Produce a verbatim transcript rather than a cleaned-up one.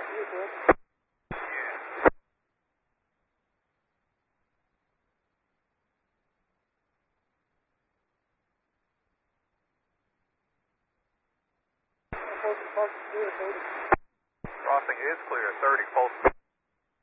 you good. Yeah. Crossing, crossing clear, thirty. Crossing is clear, thirty, pulse.